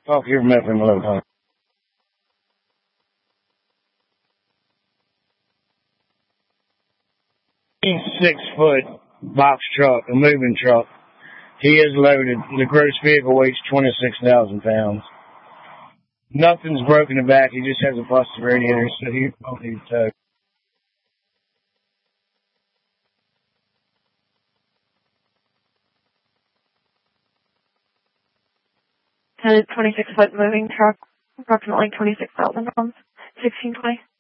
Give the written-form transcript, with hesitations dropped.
Talk your messing load, huh? 6-foot box truck, a moving truck. He is loaded. The gross vehicle weighs 26,000 pounds. Nothing's broken in the back. He just has a busted radiator, so he won't need to tow. 26-foot moving truck, approximately 26,000 pounds, 1620.